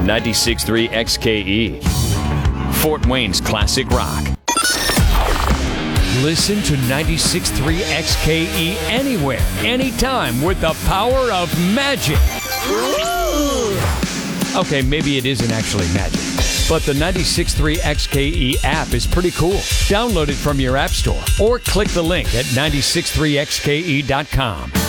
96.3 XKE, Fort Wayne's classic rock. Listen to 96.3 XKE anywhere, anytime with the power of magic. Okay, maybe it isn't actually magic, but the 96.3 XKE app is pretty cool. Download it from your app store or click the link at 963xke.com.